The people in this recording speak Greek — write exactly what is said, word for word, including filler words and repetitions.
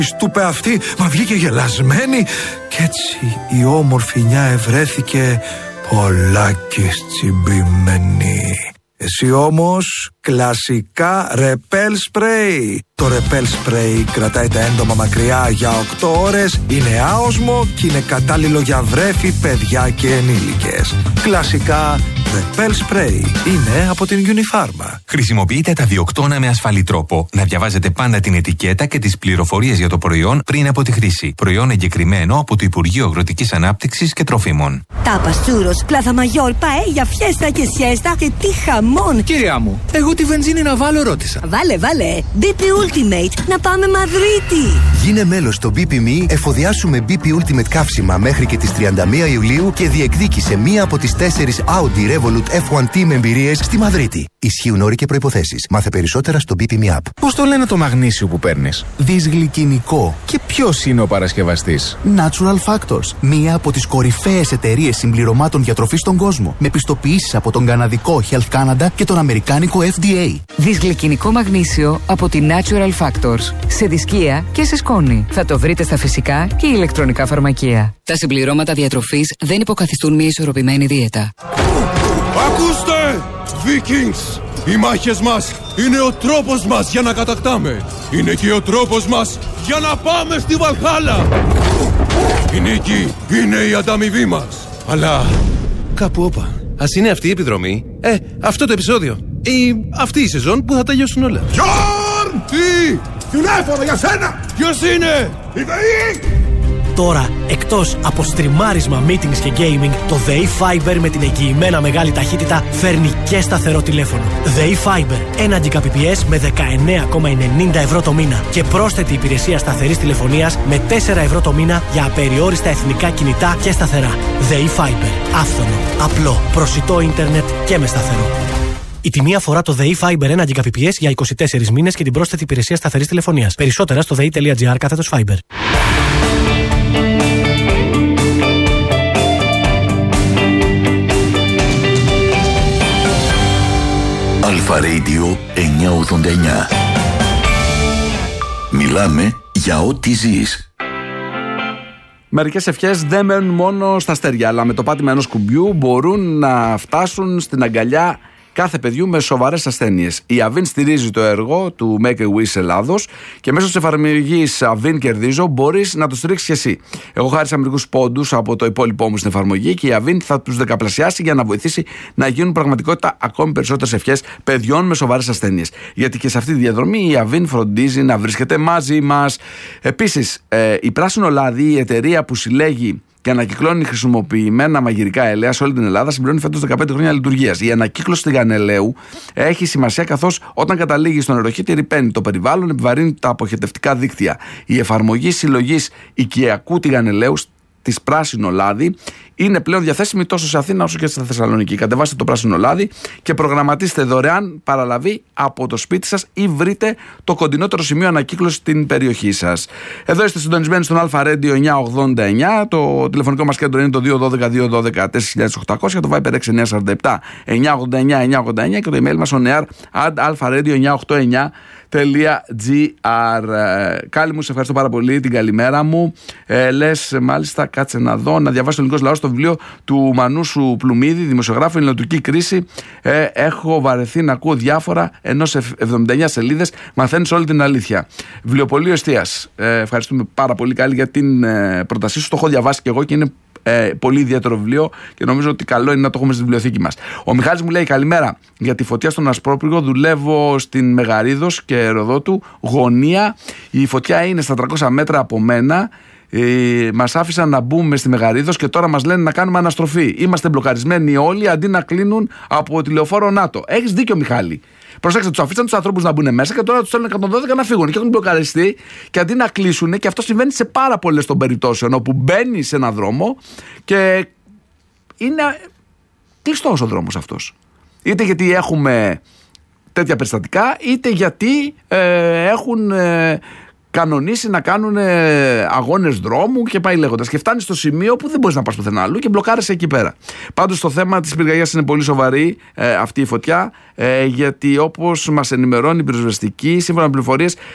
στούπε αυτή, μα βγήκε γελασμένη. Κι έτσι η όμορφη νιά ευρέθηκε πολλάκις τσιμπημένη. Εσύ όμως κλασικά Repel Spray. Το Repel Spray κρατάει τα έντομα μακριά για οκτώ ώρες, είναι άοσμο και είναι κατάλληλο για βρέφη, παιδιά και ενήλικες. Κλασικά Repel Spray είναι από την Unifarma. Χρησιμοποιείτε τα διοκτώνα με ασφαλή τρόπο. Να διαβάζετε πάντα την ετικέτα και τις πληροφορίες για το προϊόν πριν από τη χρήση. Προϊόν εγκεκριμένο από το Υπουργείο Αγροτικής Ανάπτυξης και Τροφίμων. Τάπας, τσούρος, πλάθα μαγιόρ, παέλια, φιέστα και σιέστα και τι χαμόν. Κυρία μου, εγώ τη βενζίνη να βάλω ρώτησα. Βάλε, βάλε. μπι πι Ultimate, να πάμε Μαδρίτη. Γίνε μέλος στο μπι πι εμ ι, εφοδιάσουμε μπι πι Ultimate καύσιμα μέχρι και τις τριάντα μία Ιουλίου και διεκδίκησε μία από τις τέσσερις Audi Revolut εφ ουάν τι με εμπειρίες στη Μαδρίτη. Ισχύουν όροι και προϋποθέσεις. Μάθε περισσότερα στο μπι πι εμ ι App. Πώς το λένε το μαγνήσιο που παίρνεις? Δυσγλυκινικό. Και ποιος είναι ο παρασκευαστής? Natural Factors. Μία από τις κορυφαίες εταιρείες συμπληρωμάτων διατροφής στον κόσμο. Με πιστοποιήσεις από τον καναδικό Health Canada και τον αμερικάνικο εφ ντι έι. Δυσγλυκινικό μαγνήσιο από τη Natural Factors. Σε δισκία και σε σκόνη. Θα το βρείτε στα φυσικά και ηλεκτρονικά φαρμακεία. Τα συμπληρώματα διατροφής δεν υποκαθιστούν μια ισορροπημένη δίαιτα. Ακούστε! Vikings! Οι μάχες μας είναι ο τρόπος μας για να κατακτάμε. Είναι και ο τρόπος μας για να πάμε στη Βαλχάλα. Η νίκη είναι η ανταμοιβή μας. Αλλά κάπου όπα. Ας είναι αυτή η επιδρομή. Ε, αυτό το επεισόδιο. Ή αυτή η σεζόν που θα τελειώσουν όλα. Γιόρν! Τι! Τηλέφωνο για σένα! Ποιος είναι? Η ΔΕΗ! Τώρα, εκτός από στριμάρισμα, meetings και gaming, το ΔΕΗ Fiber με την εγγυημένα μεγάλη ταχύτητα φέρνει και σταθερό τηλέφωνο. ΔΕΗ Fiber, ένα Gbps με δεκαεννέα κόμμα ενενήντα ευρώ το μήνα και πρόσθετη υπηρεσία σταθερής τηλεφωνίας με τέσσερα ευρώ το μήνα για απεριόριστα εθνικά κινητά και σταθερά. ΔΕΗ Fiber, άφθονο, απλό, προσιτό ίντερνετ και με σταθερό. Η τιμή αφορά το ΔΕΗ Fiber ένα Gbps για είκοσι τέσσερις μήνες και την πρόσθετη υπηρεσία σταθερής τηλεφωνίας. Περισσότερα στο δei.gr κάθετος Fiber. Αλφα Radio εννιακόσια ογδόντα εννιά. Μιλάμε για ό,τι ζεις. Μερικές ευχές δεν μένουν μόνο στα αστέρια, αλλά με το πάτημα ενός κουμπιού μπορούν να φτάσουν στην αγκαλιά κάθε παιδιού με σοβαρές ασθένειες. Η Avin στηρίζει το έργο του Make a Wish Ελλάδος και μέσω της εφαρμογής Avin Κερδίζω μπορείς να το στηρίξεις και εσύ. Εγώ χάρισα μερικούς πόντους από το υπόλοιπό μου στην εφαρμογή και η Avin θα τους δεκαπλασιάσει για να βοηθήσει να γίνουν πραγματικότητα ακόμη περισσότερες ευχές παιδιών με σοβαρές ασθένειες. Γιατί και σε αυτή τη διαδρομή η Avin φροντίζει να βρίσκεται μαζί μας. Επίσης, ε, η Πράσινο Λάδι, η εταιρεία που συλλέγει και ανακυκλώνει χρησιμοποιημένα μαγειρικά ελαία σε όλη την Ελλάδα, συμπληρώνει φέτος δεκαπέντε χρόνια λειτουργίας. Η ανακύκλωση του γανελαίου έχει σημασία καθώς όταν καταλήγει στο νεροχύτη ρυπαίνει το περιβάλλον, επιβαρύνει τα αποχετευτικά δίκτυα. Η εφαρμογή συλλογής οικιακού τηγανελαίου της Πράσινο Λάδι είναι πλέον διαθέσιμη τόσο σε Αθήνα όσο και στη Θεσσαλονίκη. Κατεβάστε το Πράσινο Λάδι και προγραμματίστε δωρεάν παραλαβή από το σπίτι σας ή βρείτε το κοντινότερο σημείο ανακύκλωση στην περιοχή σας. Εδώ είστε συντονισμένοι στον Αλφα Radio εννιακόσια ογδόντα εννιά. Το τηλεφωνικό μας κέντρο είναι το δύο ένα δύο δύο ένα δύο τέσσερα οκτακόσια, το Viber έξι εννιά τέσσερα επτά εννιακόσια ογδόντα εννιά εννιακόσια ογδόντα εννιά και το email μας on air at alpharadio εννιακόσια ογδόντα εννιά. .gr. Κάλλη μου, σε ευχαριστώ πάρα πολύ, την καλημέρα μου. Ε, λες, μάλιστα, κάτσε να δω, να διαβάσει το ελληνικό λαό στο βιβλίο του Μανούσου Πλουμίδη, δημοσιογράφου, Ελληνοτουρκική κρίση. Ε, έχω βαρεθεί να ακούω διάφορα, ενώ σε εβδομήντα εννιά σελίδες μαθαίνεις όλη την αλήθεια. Βιβλιοπωλείο Εστίας. Ε, ευχαριστούμε πάρα πολύ, Κάλλη, για την ε, πρότασή σου. Το έχω διαβάσει και εγώ και είναι Ε, πολύ ιδιαίτερο βιβλίο και νομίζω ότι καλό είναι να το έχουμε στη βιβλιοθήκη μας. Ο Μιχάλης μου λέει: καλημέρα. Για τη φωτιά στον Ασπρόπυργο δουλεύω στην Μεγαρίδος και Ροδότου γωνία. Η φωτιά είναι στα τριακόσια μέτρα από μένα. Ε, μας άφησαν να μπούμε στη Μεγαρίδος και τώρα μας λένε να κάνουμε αναστροφή. Είμαστε μπλοκαρισμένοι όλοι αντί να κλείνουν από τηλεοφόρο ΝΑΤΟ. Έχεις δίκιο, Μιχάλη. Προσέξτε, τους αφήσαν τους ανθρώπους να μπουν μέσα και τώρα τους στέλνουν εκατόν δώδεκα να φύγουν και έχουν μπλοκαριστεί. Και αντί να κλείσουν, και αυτό συμβαίνει σε πάρα πολλές των περιπτώσεων, όπου μπαίνει σε έναν δρόμο και είναι κλειστός ο δρόμος αυτός. Είτε γιατί έχουμε τέτοια περιστατικά, είτε γιατί ε, έχουν ε, κανονίσει να κάνουν ε, αγώνες δρόμου και πάει λέγοντας. Και φτάνει στο σημείο που δεν μπορείς να πας πουθενά αλλού και μπλοκάρεσαι εκεί πέρα. Πάντως το θέμα της πυρκαγιάς είναι πολύ σοβαρή ε, αυτή η φωτιά, ε, γιατί όπως μας ενημερώνει η πυροσβεστική, σύμφωνα με πληροφορίες,